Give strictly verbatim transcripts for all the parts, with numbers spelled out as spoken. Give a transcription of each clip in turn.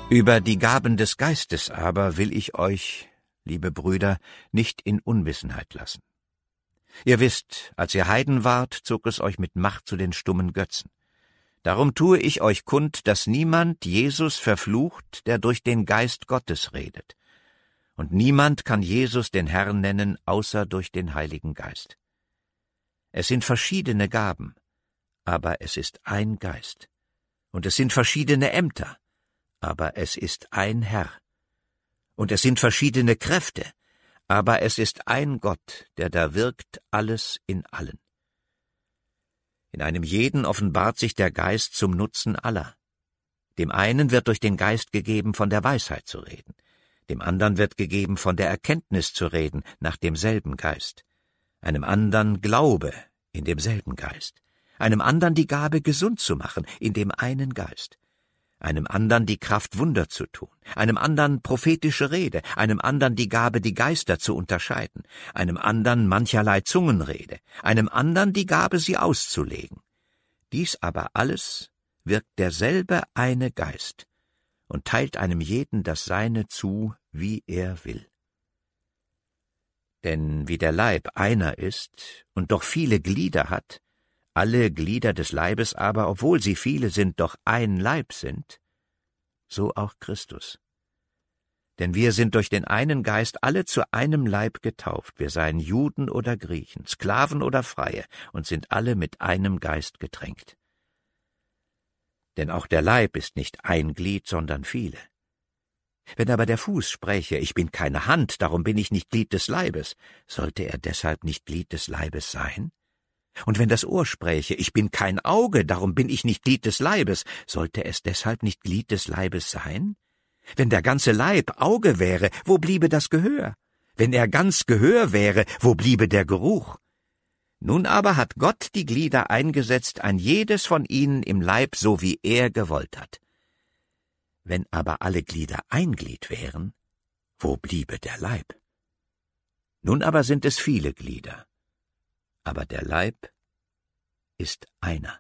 Über die Gaben des Geistes aber will ich euch, liebe Brüder, nicht in Unwissenheit lassen. Ihr wisst, als ihr Heiden wart, zog es euch mit Macht zu den stummen Götzen. Darum tue ich euch kund, dass niemand Jesus verflucht, der durch den Geist Gottes redet. Und niemand kann Jesus den Herrn nennen, außer durch den Heiligen Geist. Es sind verschiedene Gaben, aber es ist ein Geist. Und es sind verschiedene Ämter, aber es ist ein Herr. Und es sind verschiedene Kräfte, aber es ist ein Gott, der da wirkt alles in allen. In einem jeden offenbart sich der Geist zum Nutzen aller. Dem einen wird durch den Geist gegeben, von der Weisheit zu reden, dem anderen wird gegeben, von der Erkenntnis zu reden, nach demselben Geist, einem anderen Glaube, in demselben Geist, einem anderen die Gabe, gesund zu machen, in dem einen Geist, einem anderen die Kraft, Wunder zu tun, einem anderen prophetische Rede, einem anderen die Gabe, die Geister zu unterscheiden, einem anderen mancherlei Zungenrede, einem anderen die Gabe, sie auszulegen. Dies aber alles wirkt derselbe eine Geist und teilt einem jeden das Seine zu, wie er will. Denn wie der Leib einer ist und doch viele Glieder hat, alle Glieder des Leibes aber, obwohl sie viele sind, doch ein Leib sind, so auch Christus. Denn wir sind durch den einen Geist alle zu einem Leib getauft, wir seien Juden oder Griechen, Sklaven oder Freie, und sind alle mit einem Geist getränkt. Denn auch der Leib ist nicht ein Glied, sondern viele. Wenn aber der Fuß spräche, ich bin keine Hand, darum bin ich nicht Glied des Leibes, sollte er deshalb nicht Glied des Leibes sein? Und wenn das Ohr spräche, ich bin kein Auge, darum bin ich nicht Glied des Leibes, sollte es deshalb nicht Glied des Leibes sein? Wenn der ganze Leib Auge wäre, wo bliebe das Gehör? Wenn er ganz Gehör wäre, wo bliebe der Geruch? Nun aber hat Gott die Glieder eingesetzt, ein jedes von ihnen im Leib, so wie er gewollt hat. Wenn aber alle Glieder ein Glied wären, wo bliebe der Leib? Nun aber sind es viele Glieder, aber der Leib ist einer.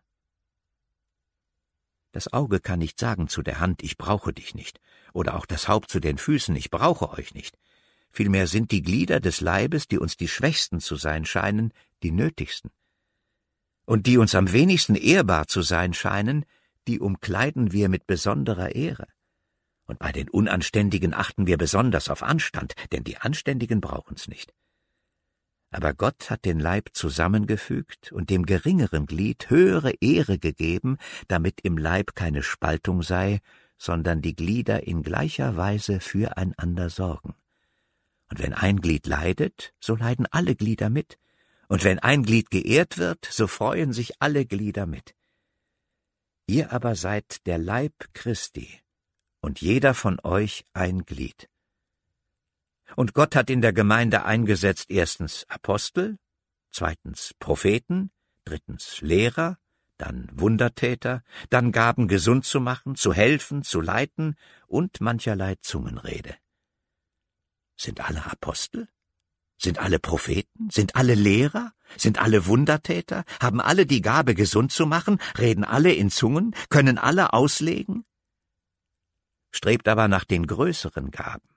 Das Auge kann nicht sagen zu der Hand, ich brauche dich nicht, oder auch das Haupt zu den Füßen, ich brauche euch nicht. Vielmehr sind die Glieder des Leibes, die uns die schwächsten zu sein scheinen, die nötigsten. Und die uns am wenigsten ehrbar zu sein scheinen, die umkleiden wir mit besonderer Ehre. Und bei den Unanständigen achten wir besonders auf Anstand, denn die Anständigen brauchen's nicht. Aber Gott hat den Leib zusammengefügt und dem geringeren Glied höhere Ehre gegeben, damit im Leib keine Spaltung sei, sondern die Glieder in gleicher Weise füreinander sorgen. Und wenn ein Glied leidet, so leiden alle Glieder mit. Und wenn ein Glied geehrt wird, so freuen sich alle Glieder mit. Ihr aber seid der Leib Christi, und jeder von euch ein Glied. Und Gott hat in der Gemeinde eingesetzt erstens Apostel, zweitens Propheten, drittens Lehrer, dann Wundertäter, dann Gaben gesund zu machen, zu helfen, zu leiten und mancherlei Zungenrede. Sind alle Apostel? Sind alle Propheten? Sind alle Lehrer? Sind alle Wundertäter? Haben alle die Gabe, gesund zu machen? Reden alle in Zungen? Können alle auslegen? Strebt aber nach den größeren Gaben.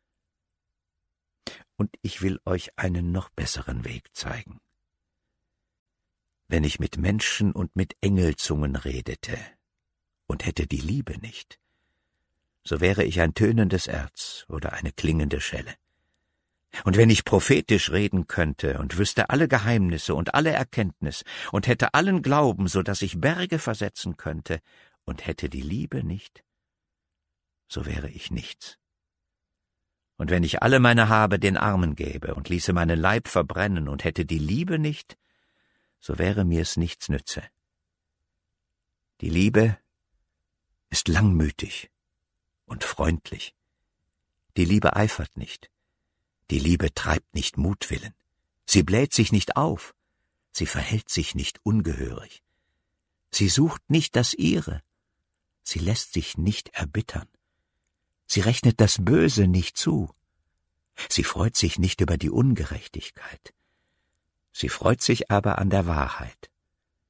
Und ich will euch einen noch besseren Weg zeigen. Wenn ich mit Menschen und mit Engelzungen redete und hätte die Liebe nicht, so wäre ich ein tönendes Erz oder eine klingende Schelle. Und wenn ich prophetisch reden könnte und wüsste alle Geheimnisse und alle Erkenntnis und hätte allen Glauben, so dass ich Berge versetzen könnte und hätte die Liebe nicht, so wäre ich nichts. Und wenn ich alle meine Habe den Armen gäbe und ließe meinen Leib verbrennen und hätte die Liebe nicht, so wäre mir's nichts nütze. Die Liebe ist langmütig und freundlich. Die Liebe eifert nicht. Die Liebe treibt nicht Mutwillen. Sie bläht sich nicht auf. Sie verhält sich nicht ungehörig. Sie sucht nicht das Ihre. Sie lässt sich nicht erbittern. Sie rechnet das Böse nicht zu. Sie freut sich nicht über die Ungerechtigkeit. Sie freut sich aber an der Wahrheit.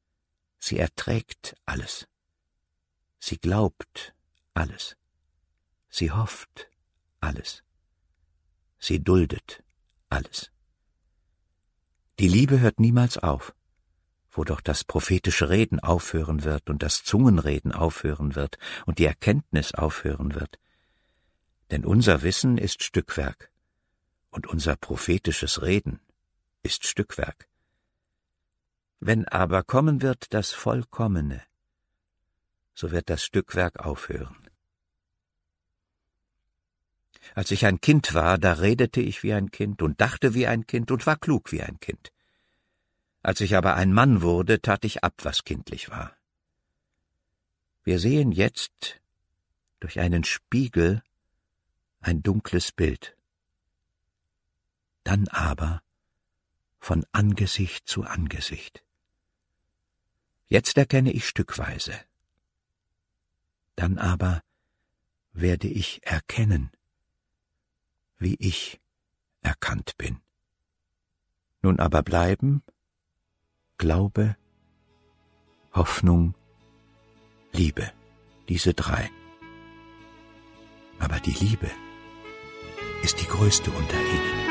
Sie erträgt alles. Sie glaubt alles. Sie hofft alles. Sie duldet alles. Die Liebe hört niemals auf, wo doch das prophetische Reden aufhören wird und das Zungenreden aufhören wird und die Erkenntnis aufhören wird. Denn unser Wissen ist Stückwerk und unser prophetisches Reden ist Stückwerk. Wenn aber kommen wird das Vollkommene, so wird das Stückwerk aufhören. Als ich ein Kind war, da redete ich wie ein Kind und dachte wie ein Kind und war klug wie ein Kind. Als ich aber ein Mann wurde, tat ich ab, was kindlich war. Wir sehen jetzt durch einen Spiegel ein dunkles Bild. Dann aber von Angesicht zu Angesicht. Jetzt erkenne ich stückweise. Dann aber werde ich erkennen, wie ich erkannt bin. Nun aber bleiben Glaube, Hoffnung, Liebe, diese drei. Aber die Liebe ist die größte unter ihnen.